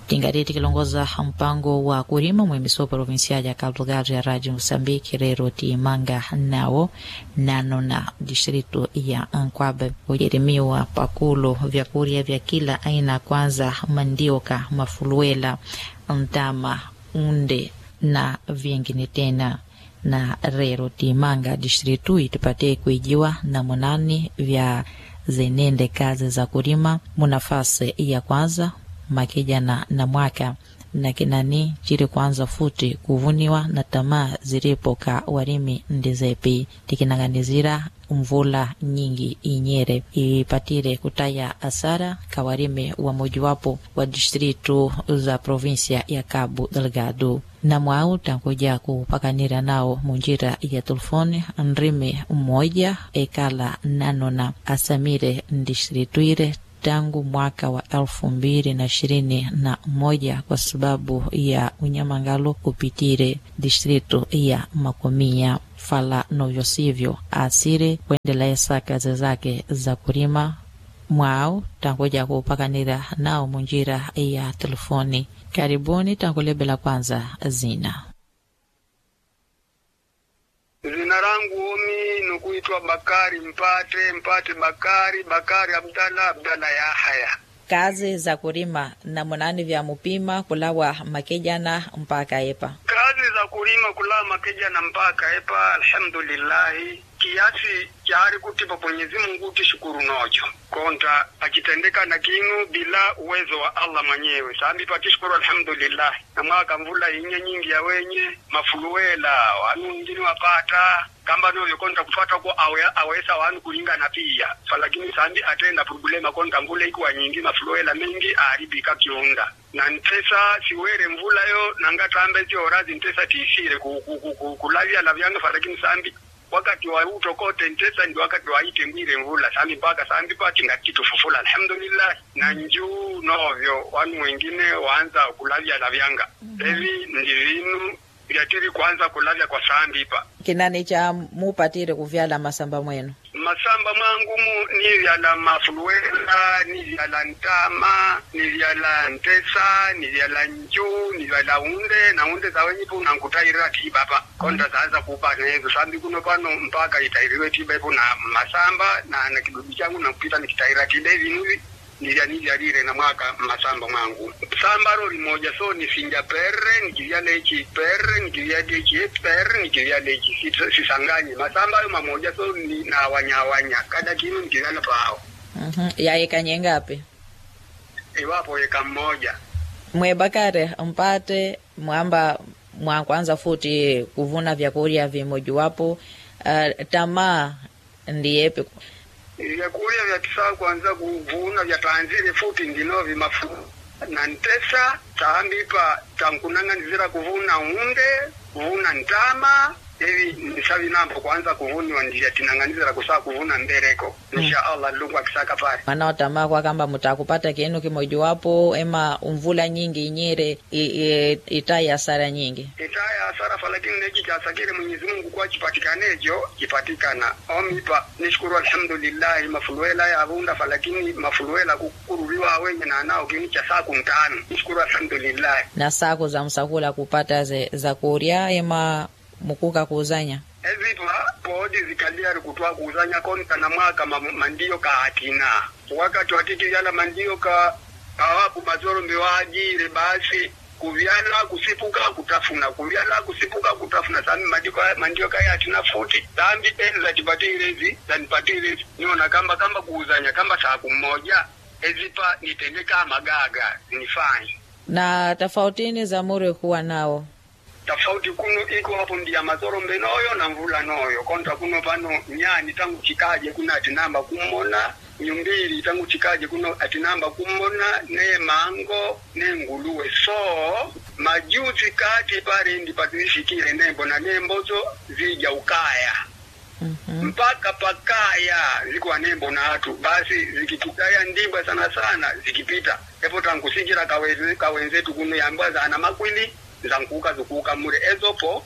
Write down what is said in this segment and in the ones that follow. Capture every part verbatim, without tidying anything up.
Tingariti kilongoza mpango wa kurima mwemiso provinsia ya Cabo Delgado ya Radio Moçambique rero ti manga nao nano na distrito ya Ankwabe ujerimiwa pakulo vyakuria vya kila aina, kwanza mandioka, mafuluela, ntama, unde na vingine tena. Na rero ti manga distritu itipate kuijiwa na munani vya zenende kazi za kurima munafasi ya kwanza makijana na mwaka na kinani chiri kwanza futi kuvuniwa na tamaa ziripoka warimi ndizepi tikinanganizira mvula nyingi inyere ipatire kutaya asara kawarime wa mojawapo wa distritu za provinsia ya Cabo Delgado. Na mwao tangoja kupakanira nao munjira ya telefoni nrime mmoja ekala nanona asamire distrituire tangu mwaka wa elfu mbili na ishirini na moja kwa sababu ya unyamangalo kupitire distrito ya Makomia fala novyo sivyo asire kuendeleza kazi zake za kurima mwao tangoja kupakanira nao munjira ya telefoni. Karibuni, tangulebela kwanza zina. Zina rangu omi nukuitwa Bakari Mpate, Mpate Bakari, Bakari Abdalla, Abdalla Yahaya. Kazi za kurima na munani vya mupima kulawa makejana mpaka epa. Kazi za kurima kulawa makejana mpaka epa, alhamdulillahi. Kiasi chari kutipa Mwenyezi Mungu tishukuru nojo. Konta akitendeka na kinu bila uwezo wa Allah mwenyewe. Sambi patishukuru alhamdulillah. Na mwaka mvula inye nyingi ya wenye mafuluela wanu ngini wapata kamba novyo konta kufata kwa awe, awesa wanu kulinga na pia. Falakini sambi atenda problema konta mvula ikuwa nyingi mafuluela mengi aharibika kiunda. Na ntesa siwere mvula yo nangata ambezi orazi ntesa tiishire kulavia la vyanga. Falakini sambi wakati wa utokote ntesa ndi wakati wa ite mwire mvula sambi mpaka sambi pati nga kitu fufula alhamdulillah. Na njuu novyo wanu wengine waanza kulavia la vyanga. Evi ndivinu yatiri kuanza kulavia kwa sambi pa. Kinani cha mupatire kuvyala masamba mwenu? Masamba mwangumu ni vyala mafuluela, ni vyala ntama, ni vyala ntesa, ni vyala njuu, ni vyala unde, na unde za wenyipu na nkutaira tiba pa. Konda zaanza kupata nezu sambi kuno pano mpaka itairiwe tiba ipo na masamba na na kidudu changu na kupita nikitaira tiba hivi nuvi. Nivya nivya lire na mwaka masamba mwangu. Samba roli moja so ni finja perre, nikivya lechi perre, nikivya lechi perre, nikivya lechi sisanganye. Masamba yu mamoja so ni na wanya wanya. Kada kinu nikivya na pao. Mhm. Ya eka nyengapi? Iwapo eka mmoja. Mwe Bakare Mpate mwamba mwa kwanza futi kuvuna vyakuria vimojuwapo uh, tamaa ndiepe. Vyakuria vya kisawa kwanza kuvuna vya tanzire futi ndinovi mafu na ntesa taambipa tankunanga nizira kuvuna unde, kuvuna ntama. Evi nisavi nampo kwanza kuvuni wa njia tinanganizira kusaa kuvuna mbereko. Mm. Insha Allah lungu akisaka pari. Manao tamaa kwa kamba mutakupata kienu kimoju wapo ema umvula nyingi inyere itai asara nyingi. Itai asara falakini neji kiasakiri Mwenyezi Mungu kwa chipatikanejo chipatikana. Omipa nishukuru alhamdulillah mafuluela ya avunda falakini mafuluela kukuruliwa wenye na anao kini cha saku mtano. Nishukuru alhamdulillah. Na saku za msakula kupata ze, za kuria ema mukuka kuuzanya. Ezitwa podi zikaliari kutuwa kuuzanya konta na mwaka mandio ka hatina. Wakati watiki yala mandio ka kawapu mazoro mbiwajire basi kuvyala kusipuka kutafuna. Kuvyala kusipuka kutafuna. Sami mandio ka hatina futi. Sambi peni za tipatiri ezi, za nipatiri ezi. Niona kamba kamba kuuzanya kamba saku mmoja. Ezipa nitendeka magaga nifanyi. Na tafautini za mure kuwa nao? Tafauti kuno iko hapo ndia mazoro mbenoyo na mvula noyo. Konta kuno pano nyani tangu chikaje kuna atinamba kumona. Nyumbiri tangu chikaje kuno atinamba kumona. Ne mango, ne nguluwe. So, majuzi kati pari ndi patisikire nembo na nembozo zija ukaya. Mm-hmm. Mpaka pakaya zikuwa nembo na hatu. Basi zikitukaya ndibwa sana sana zikipita. Epo tangu sikira kawenze, kawenzetu kuno yambaza ana makwili. Zankuka zukuka mure ezopo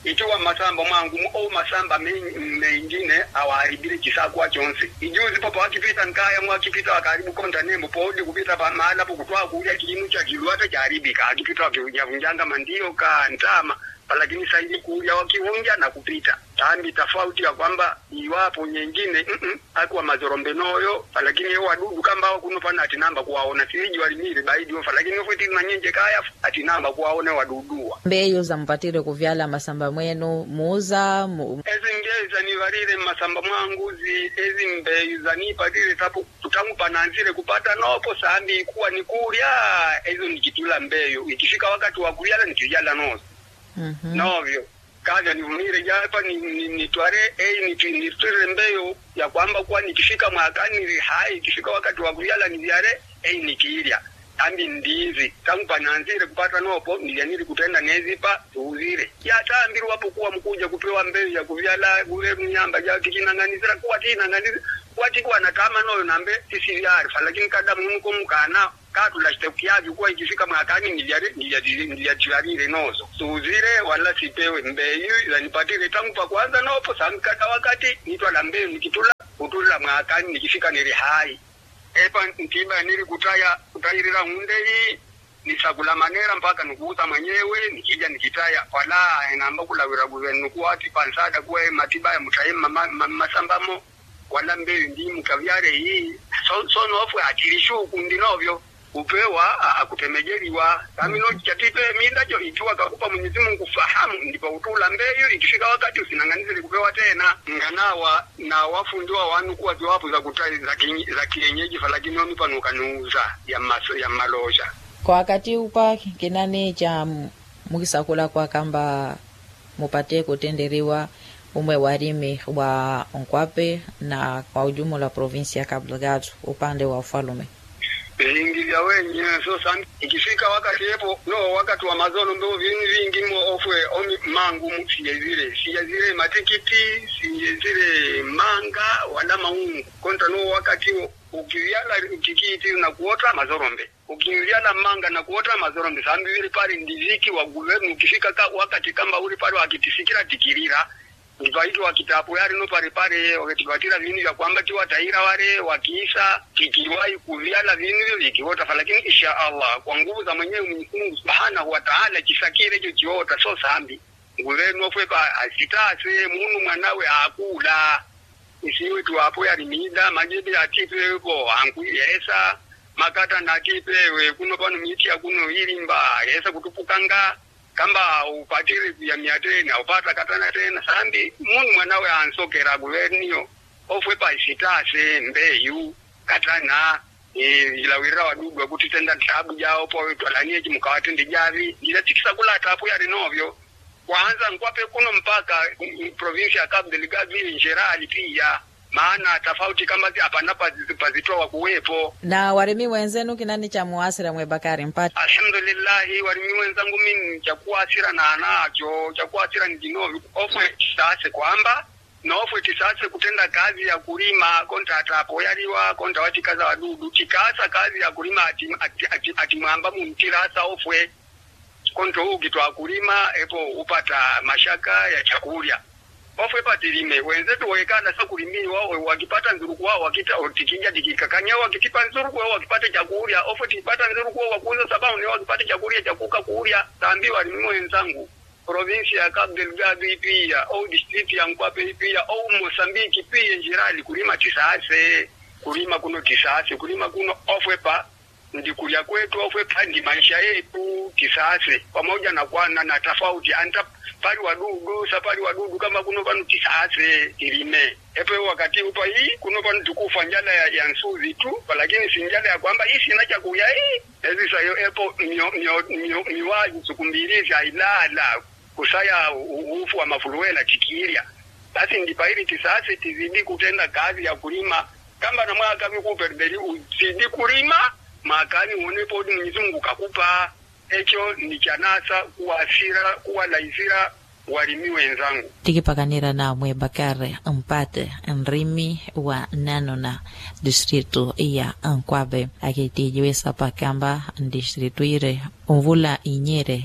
ikiwa masamba mwangu au masamba mengine awaharibire kisakwa chonse. Ijuzi popo wakipita nkaya mwakipita wakaribu konta nembo podi kupita pa mahala po kutwa kuja kilimo cha kiluata cha haribika. Akipita wakivunjanga mandio ka ntama, lakini saidi kuja wakiunja na kupita. Tambi tofauti ya kwamba iwapo nyingine mm -mm, hakuwa mazorombe noyo, lakini yao wadudu kamba wao kunopana atinamba kuwaona siji walimire baidi ofa, lakini ofiti na nyenje kaya atinamba kuwaona wadudua. Mbeyo za mpatire kuvyala masamba mwenu muza mu... ezi ngeza ni varire masamba mwangu zi ezi mbeyo za ni patire tapu tutamu pananzire kupata nopo sambi kuwa ni kuria ezo nikitula mbeyo ikifika wakati wa kuyala nikijala nozo. Mhm. Mm novyo kaja nivumire japa ni ni, ni tware eh ni ni twire mbeyo ya kwamba kwa nikifika mwakani ni hai ikifika wakati wa kuyala ni yale eh nikiilia ambi ndizi tangu pananzire kupata nopo nilianiri kutenda nezipa tuuzire ya tambiru wapo kuwa mkuja kupewa mbeyo ya kuvyala gure mnyamba ja kikinanganizira kuwa tinanganizira kwa tikwa na kama noyo nambe sisi yarifa, lakini kada mungu mkana katu la shtekiaji kwa ikifika mwakani niliare niliatiarire nozo tuuzire wala sipewe mbeyo ya nipatire tangu pa kwanza nopo samkata wakati nitwa la mbeyo nikitula utula mwakani nikifika nili hai. Epa ntiba nili kutaya kutayirira hunde hii nisakula manera mpaka nukuuza mwenyewe nikija nikitaya wala enamba kulawira guvenu kuwati pansada kuwe matiba ya mutayema masambamo wala mbeyo ndi mukavyare hii so, so nofu atirishu kundi novyo upewa akupemejeriwa kamino chatipe mindajo ikiwa kakupa Mwenyezi Mungu fahamu ndipo utula mbeyo ikifika wakati usinanganize kupewa tena nganawa na wafundwa wanu kuwa ziwapo za kutai za kienyeji falakini oni panukanuza ya maso ya maloja kwa wakati upa kinane cha mukisakula kwa kamba mupate kutenderiwa umwe warimi wa Nkwabe na kwa ujumla provinsi ya Cabo Delgado upande wa ufalume. Ingilia wenye so san ikifika wakati hapo no wakati wa mazono ndo vingi vingi mo ofwe omi mangu msiye zile siya zile matikiti siya zile manga wala maungu konta no wakati ukivyala tikiti na kuota mazorombe ukivyala manga na kuota mazorombe sambi vile pale ndiziki wa guvernment ukifika ka, wakati kamba uli pale wakitisikira tikirira ndivaitwa wakitapo yari no pare pare wakativatira vinu vya kwamba tiwa taira wale wakiisa kikiwai kuvyala vinu vikiota falakini insha Allah kwa nguvu za mwenyewe Mungu Subhanahu wa Ta'ala kisakire hicho kiota so sambi nguvenu ofwepa asitase munu mwanawe akula isiwe tu hapo yari mida majebe atipe ko anguyesa makata natipewe kuno pano miti ya kuno ilimba yesa kutupukanga kamba upatire ya miatena upata katana tena sambi munu mwanawe ansokera guvernio ofwe pa isitase mbeyu katana ilawira wadudu kuti tenda tabu jao po twalanie kimukawatende javi ila tikisa kula tapu ya rinovyo kwanza Nkwabe kuno mpaka provinsi ya Cabo Delgado injerali pia maana tofauti kama zi hapana pazitoa kuwepo. Na warimi wenzenu kinani cha muasira mwe Bakari mpati? Alhamdulillah warimi wenzangu mimi cha kuasira na anacho cha kuasira ni dinovi ofwe tisase kwamba na ofwe tisase kutenda kazi ya kulima konta atapo yaliwa konta watikaza wadudu tikasa kazi ya kulima ati ati, ati, ati mwamba mumtirasa ofwe konto huu kitwa kulima epo upata mashaka ya chakulia ofwe patilime wenzetu waekana sa kulimini wao wakipata nzuruku wao wakita otikija dikikakanya wakikipa nzuruku wao wakipata chakulia ofwe tipata nzuruku wao wakuuza sababu ni wao wakipata chakulia chakuka kuulia tambi walimi wenzangu provinsi ya Cabo Delgado pia au district ya Nkwabe pia au Mozambique pia njirali kulima tisase kulima kuno tisase kulima kuno ofwe pa ndikulia kwetu ofwe pa ndi maisha yetu tisase pamoja na kwana na tofauti anta pali wadudu sapali wadudu kama kuno panu tisase ilime epe wakati upa hii kuno panu tukufa njala ya, ya nsuzi tu lakini si njala ya kwamba hii sina chakuya hii ezi sayo epo mio mio mio miwaji sukumbiliza ilala kusaya ufu wa mafuluwela chikiria basi ndipa hili tisase tizidi kutenda kazi ya kulima kamba na mwaka vikuperdeli uzidi kulima makani uonepo Mwenyezi Mungu kakupa echo ni chanasa kuasira kuwa laizira walimi wenzangu tikipakanira na mwe Bakari mpate nrimi wa Nanona distrito ya Nkwabe akitijiwesa pakamba distrito ire umvula inyere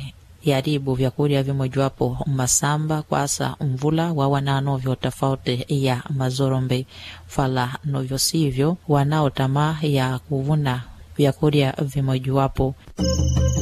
yaribu vyakurya vimojuwapo masamba kwasa mvula wawa na novyo tofauti ya mazorombe fala novyo sivyo wanao tamaa ya kuvuna vyakurya vimojuwapo.